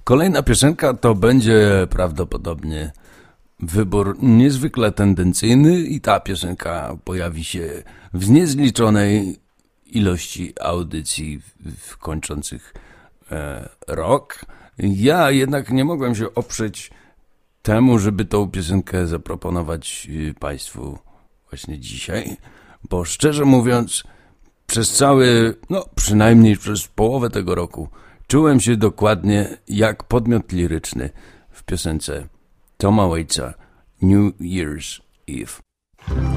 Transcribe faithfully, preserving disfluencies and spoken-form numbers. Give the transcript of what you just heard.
Kolejna piosenka to będzie prawdopodobnie wybór niezwykle tendencyjny i ta piosenka pojawi się w niezliczonej ilości audycji w kończących e, rok. Ja jednak nie mogłem się oprzeć temu, żeby tą piosenkę zaproponować Państwu właśnie dzisiaj, bo szczerze mówiąc przez cały, no przynajmniej przez połowę tego roku czułem się dokładnie jak podmiot liryczny w piosence Toma Waitsa New Year's Eve.